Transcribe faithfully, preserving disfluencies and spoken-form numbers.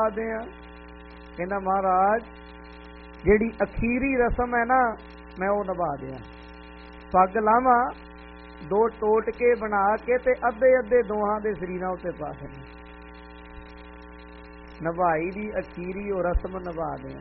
ਦਿਆਂ। ਕਹਿੰਦਾ ਮਹਾਰਾਜ ਜਿਹੜੀ ਅਖੀਰੀ ਰਸਮ ਹੈ ਨਾ ਮੈਂ ਉਹ ਨਿਭਾ ਦਿਆਂ। ਪੱਗ ਲਾਵਾਂ ਦੋ ਟੋਟਕੇ ਬਣਾ ਕੇ ਤੇ ਅੱਧੇ ਅੱਧੇ ਦੋਹਾਂ ਦੇ ਸਰੀਰਾਂ ਉੱਤੇ ਪਾ ਦੇਣੇ। ਨਿਭਾਈ ਦੀ ਅਖੀਰੀ ਉਹ ਰਸਮ ਨਿਭਾ ਦਿਆਂ।